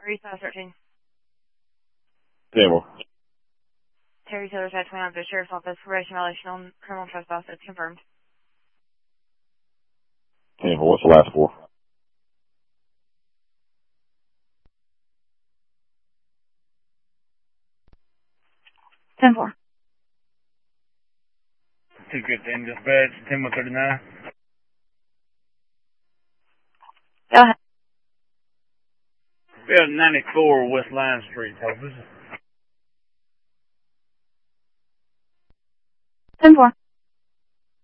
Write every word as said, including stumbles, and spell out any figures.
Recess thirteen. ten four. Terry Taylor, side twenty-nine, the Sheriff's Office, probation violation on criminal trespass. It's confirmed. ten four. What's the last four? ten four. two fifteen, dispatch, ten one thirty-nine. Go ahead. We have ninety-four West Line Street, office. ten four.